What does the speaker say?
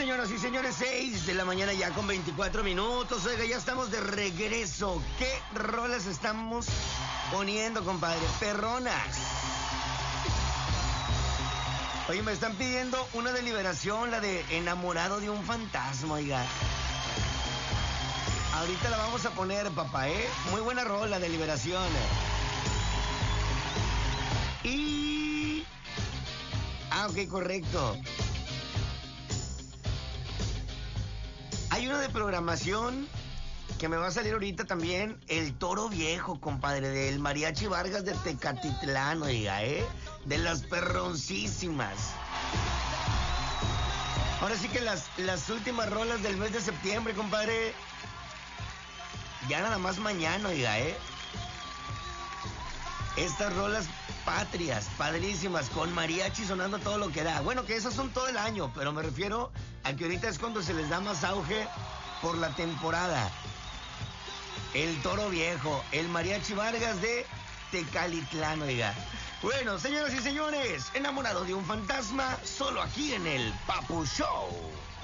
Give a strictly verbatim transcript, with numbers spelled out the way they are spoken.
señoras y señores, seis de la mañana ya con veinticuatro minutos. Oiga, ya estamos de regreso. ¿Qué rolas estamos poniendo, compadre? Perronas. Oye, me están pidiendo una de Liberación, la de Enamorado de un fantasma, oiga. Ahorita la vamos a poner, papá, ¿eh? Muy buena rola de Liberación. Y... Ah, ok, correcto. Hay una de programación que me va a salir ahorita también, El Toro Viejo, compadre, del Mariachi Vargas de Tecatitlán, oiga, ¿eh? De las perroncísimas. Ahora sí que las, las últimas rolas del mes de septiembre, compadre. Ya nada más mañana, oiga, ¿eh? Estas rolas patrias, padrísimas, con mariachi sonando todo lo que da. Bueno, que esas son todo el año, pero me refiero a que ahorita es cuando se les da más auge por la temporada. El Toro Viejo, el Mariachi Vargas de Tecalitlán, oiga. Bueno, señoras y señores, Enamorado de un fantasma, solo aquí en el Papu Show.